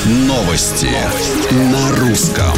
Новости на русском.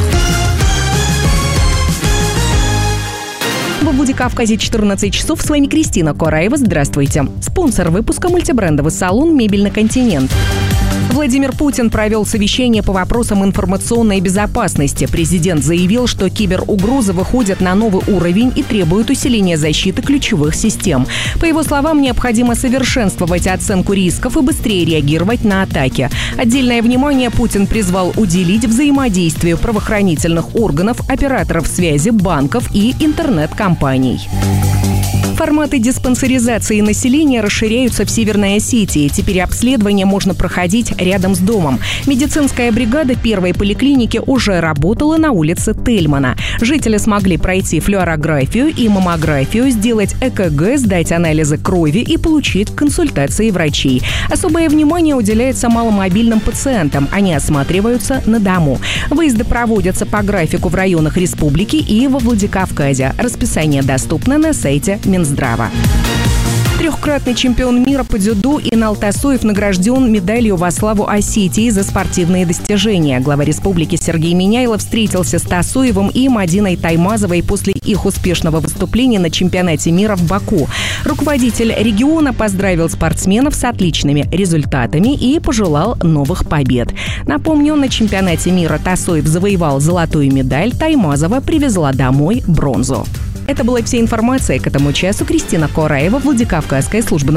В Владикавказе 14 часов. С вами Кристина Кораева. Здравствуйте. Спонсор выпуска — мультибрендовый салон «Мебельный континент». Владимир Путин провел совещание по вопросам информационной безопасности. Президент заявил, что киберугрозы выходят на новый уровень и требуют усиления защиты ключевых систем. По его словам, необходимо совершенствовать оценку рисков и быстрее реагировать на атаки. Отдельное внимание Путин призвал уделить взаимодействию правоохранительных органов, операторов связи, банков и интернет-компаний. Форматы диспансеризации населения расширяются в Северной Осетии. Теперь обследование можно проходить рядом с домом. Медицинская бригада первой поликлиники уже работала на улице Тельмана. Жители смогли пройти флюорографию и маммографию, сделать ЭКГ, сдать анализы крови и получить консультации врачей. Особое внимание уделяется маломобильным пациентам. Они осматриваются на дому. Выезды проводятся по графику в районах республики и во Владикавказе. Расписание доступно на сайте Минздрава. Трехкратный чемпион мира по дзюдо Инал Тасоев награжден медалью во славу Осетии за спортивные достижения. Глава республики Сергей Миняйлов встретился с Тасоевым и Мадиной Таймазовой после их успешного выступления на чемпионате мира в Баку. Руководитель региона поздравил спортсменов с отличными результатами и пожелал новых побед. Напомню, на чемпионате мира Тасоев завоевал золотую медаль, Таймазова привезла домой бронзу. Это была вся информация к этому часу. Кристина Кораева, Владикавказская служба